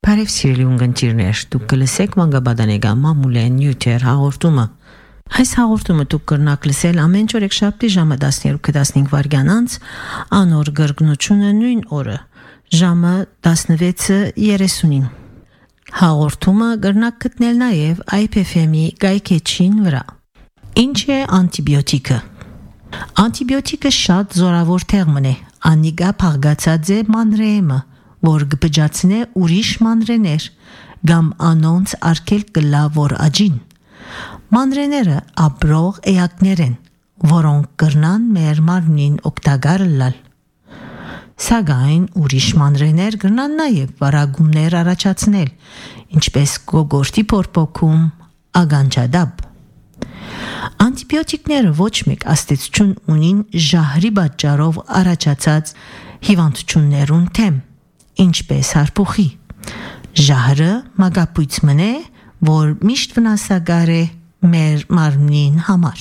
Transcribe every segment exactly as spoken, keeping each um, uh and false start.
Բարև սիրելի ունգընտիրներ, դուք կլսեք մանկաբադանեգան մամուլեն նյութեր հաղորդումը։ Այս հաղորդումը դուք կրնակ լսել ամեն օր եկշաբթի ժամը տասներկու տասնհինգ վայրկյան անց, անոր գրգնությունը նույն օրը, ժամը տասնվեցը երեսունին։ Հաղորդումը կրնակ գտնել նաև I P F M-ի գայքեչին վրա։ Ինչ է անտիբիոտիկը։ Անտիբիոտիկը շատ զորավոր թերմն է, անիգա փաղգացած է մանրեեմը, որ կբջացնե ուրիշ մանրեներ, գամ անոնց արկել կլա որ աջին։ Մանրեները ապրող էակներ են, որոնք կրնան մեր մարմնին օգտակար լալ։ Սակայն ուրիշ մանրեներ կրնան նաև վարագումներ առաջացնել, ինչպես գոգորտի փորփոքում, ագանջադապ։ Անտիբիոտիկները ոչ մեկ աստեցություն ունին ժահրի պատճառով առաջացած հիվանդություններուն թեմ, ինչպես հարփուխի։ Ժահրը մագապույցմն է, որ միշտ վնասակար է մեր մարմնին համար։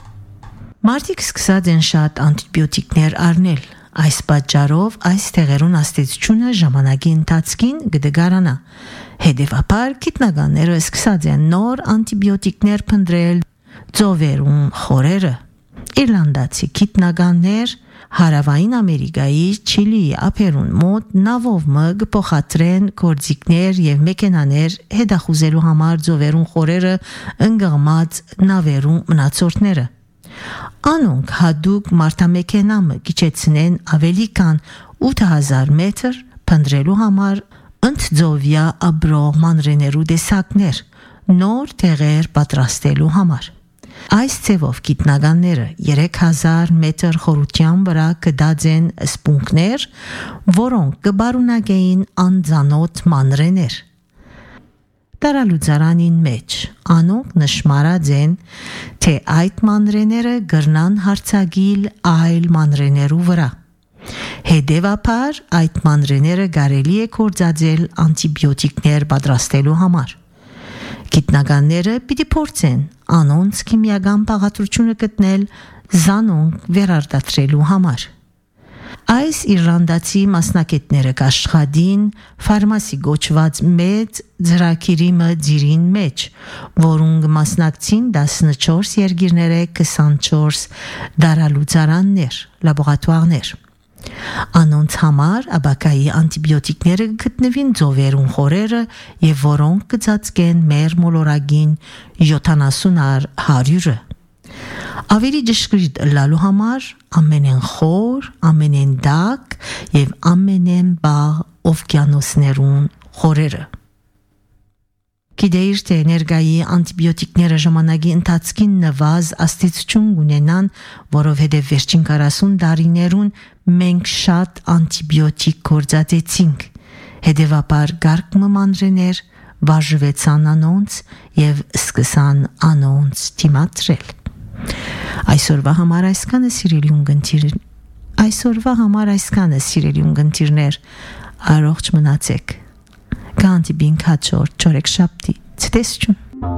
Մարդիկ սկսած են շատ անտիբիոտիկներ առնել, այս պատճառով այս թեղերուն աստեցությունը ժամանակի ընթացքին կդգարանա։ Հետևաբար գիտնականները սկսած են նոր անտիբիոտիկներ փնտրել ծովերուն խորերը։ Իռլանդացի գիտնականներ Հարավային Ամերիկայի Չիլիի ափերուն մոտ նավով մը փոխադրեն գործիքներ եւ մեքենաներ հետախուզելու համար ծովերուն խորերը ընկղմած նավերուն մնացորդները։ Անոնք հադուկ մարտամեքենամը գիչեցնեն ավելի քան ութ հազար մետր փնտրելու համար ընդձովյա աբրող մանրեներու դեսակներ, նոր տեղեր պատրաստելու համար։ Այս ցևով գիտնականները երեք հազար մետր խորության վրա կդածեն սպունգներ, որոնք կբարունակեին անձանոթ մանրեներ։ Տարալուծարանին մեջ անոնք նշմարած են, թե այդ մանրեները գրնան հարցագիլ այլ մանրեներու վրա։ Հետևաբար այդ մանրեները կարելի է կործածել անտիբիոտիկներ պատրաստելու համար։ Գիտնականները պիտի փորձեն անոնց քիմիական բաղադրությունը գտնել զանոնք վերարտադրելու համար։ Այս իռլանդացի մասնակիցները կաշխատին ֆարմասի գոչված մեծ ծրագիրի մձիրին մեջ, որոնք մասնակցին տասնչորս երկիրները քսանչորս դարալուծարաններ, լաբորատուարներ։ Անոնց համար աբակայի անտիբիոտիկները գտնվին ծովերուն խորերը եւ որոնք կծածկեն մեր մոլորակին յոթանասուն հարյուրը։ Ավելի ճշգրիտ լալու համար ամենեն խոր, ամենեն դակ եւ ամենեն բաղ օվկիանոսներուն խորերը։ Գիտեիր թե էներգայի անտիբիոտիկները ժամանակի ընթացքին նվազ աստեցություն ունենան, որովհետև վերջին քառասուն տարիներուն մենք շատ անտիբիոտիկ գործածեցինք։ Հետևաբար գարկմը մանրեներ վարժվեցան անոնց եւ սկսան անոնց դիմադրել։ Այսօրվա համար այսքանը սիրելի ունգընտիրներ, այսօրվա համար այսքանը սիրելի ունգընտիրներ, առողջ մնացեք։ Ganti bin kaçor çörek şapti ցտեսություն։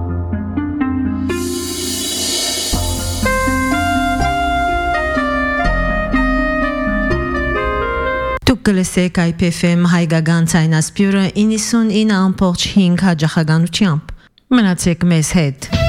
Դուք կլսեք I P F M հայկական ցայնասպյուրը իննսուն ինը ամբողջ հինգ հաջախականությամբ։ Մնացեք մեզ հետ։